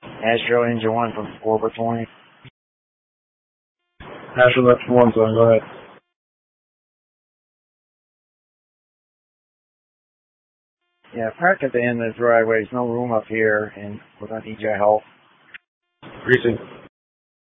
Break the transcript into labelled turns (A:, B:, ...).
A: Astro engine 1 from 4/20.
B: Astro left 1 zone, go ahead.
A: Yeah, park at the end of the driveway. There's no room up here, and we're going to need your help.
B: Precinct